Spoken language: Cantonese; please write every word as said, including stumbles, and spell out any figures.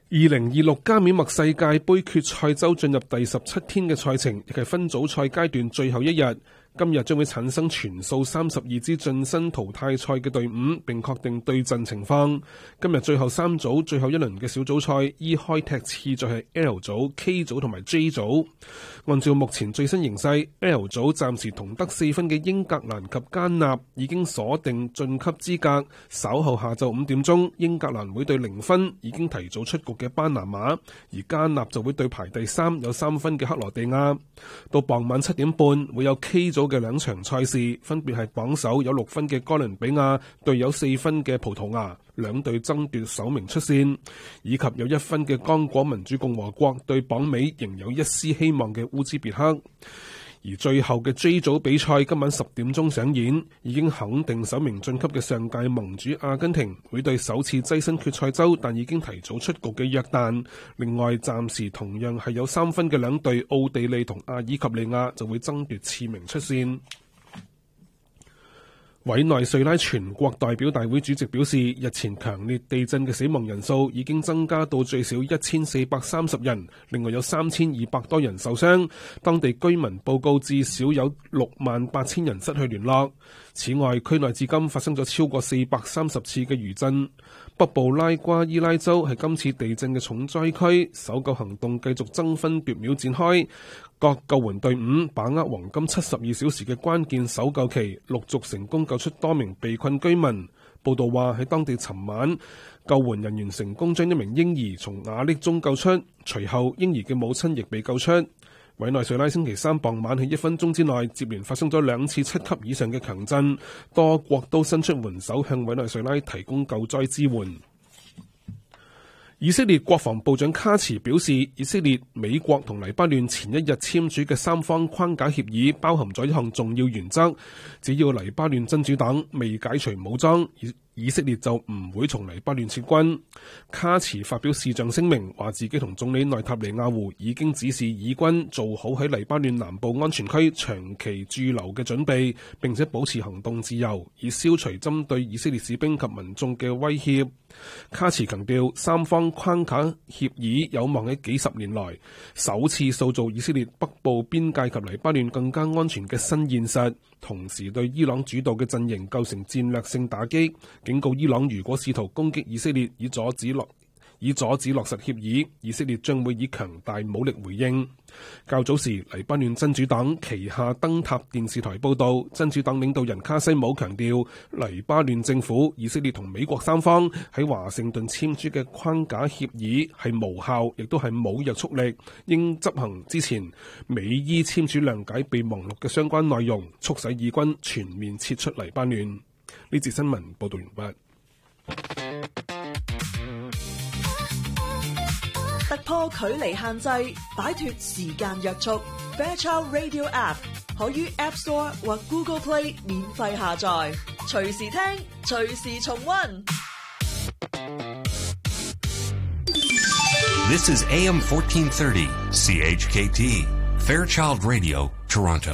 二零二六加冕默世界盃決賽周進入第十七天嘅賽程，亦係分組賽階段最後一日。今日將會產生全數三十二支晉身淘汰賽嘅隊伍，並確定對陣情況。今日最後三組最後一輪嘅小組賽依開踢次序係 L 組、K 組同埋 J 組。按照目前最新形勢， L 組暫時同得四分嘅英格蘭及加納已經鎖定晉級資格。稍後下晝五點鐘，英格蘭會對零分已經提早出局嘅巴拿馬，而加納就會對排第三有三分嘅克羅地亞。到傍晚七點半會有 K 組嘅兩場賽事，分別係榜首有六分嘅哥倫比亞對有四分嘅葡萄牙，兩隊爭奪首名出線，以及有一分嘅剛果民主共和國對榜尾仍有一絲希望嘅烏茲別克。而最後嘅 J 組比賽今晚十點鐘上演，已經肯定首名晉級嘅上屆盟主阿根廷會對首次躋身決賽周但已經提早出局嘅約旦。另外暫時同樣係有三分嘅兩隊奧地利同阿爾及利亞就會爭奪次名出線。委內瑞拉全國代表大會主席表示，日前強烈地震嘅死亡人數已經增加到最少一千四百三十人，另外有三千二百多人受傷。當地居民報告至少有六萬八千人失去聯絡。此外，區內至今發生咗超過四百三十次嘅餘震。北部拉瓜伊拉州係今次地震嘅重災區，搜救行動繼續爭分奪秒展開。各救援隊伍把握黃金七十二小時嘅關鍵搜救期，陸續成功救出多名被困居民。報道話喺當地尋晚，救援人員成功將一名嬰兒從瓦礫中救出，隨後嬰兒嘅母親亦被救出。委內瑞拉星期三傍晚喺一分鐘之內接連發生咗兩次七級以上嘅強震，多國都伸出援手向委內瑞拉提供救災支援。以色列國防部長卡茨表示，以色列、美國同黎巴嫩前一日簽署嘅三方框架協議包含咗一項重要原則，只要黎巴嫩真主黨未解除武裝，以以色列就唔會從黎巴嫩撤軍。卡茨發表視像聲明，話自己同總理內塔尼亞胡已經指示以軍做好喺黎巴嫩南部安全區長期駐留嘅準備，並且保持行動自由，以消除針對以色列士兵及民眾嘅威脅。卡茨強調，三方框架協議有望喺幾十年來首次塑造以色列北部邊界及黎巴嫩更加安全嘅新現實，同時對伊朗主導嘅陣營構成戰略性打擊，警告伊朗如果試圖攻擊以色列以阻止落以阻止落實協議，以色列將會以強大武力回應。較早時，黎巴嫩真主黨旗下燈塔電視台報道，真主黨領導人卡西姆強調，黎巴嫩政府、以色列同美國三方喺華盛頓簽署嘅框架協議係無效，亦都係冇約束力，應執行之前美伊簽署諒解備忘錄嘅相關內容，促使以軍全面撤出黎巴嫩。呢節新聞報道完畢。 突破距離限制，擺脫時間約束。Fairchild Radio App 可於 App Store 或 Google Play 免費下載，隨時聽，隨時重溫。 This is A M fourteen thirty C H K T Fairchild Radio, Toronto.